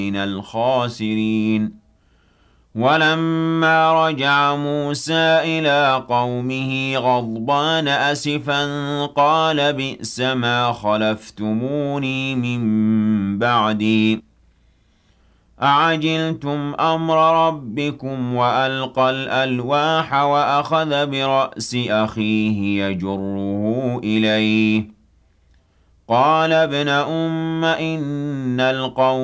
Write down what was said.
من الخاسرين ولما رجع موسى إلى قومه غضبان أسفا قال بئس ما خلفتموني من بعدي أعجلتم أمر ربكم وألقى الألواح وأخذ برأس أخيه يجره إليه قال ابن أم إن القوم